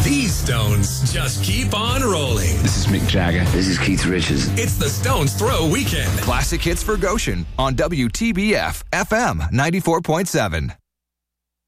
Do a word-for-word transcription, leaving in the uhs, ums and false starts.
These Stones just keep on rolling. This is Mick Jagger. This is Keith Richards. It's the Stones Throw Weekend. Classic hits for Goshen on W T B F F M ninety-four point seven.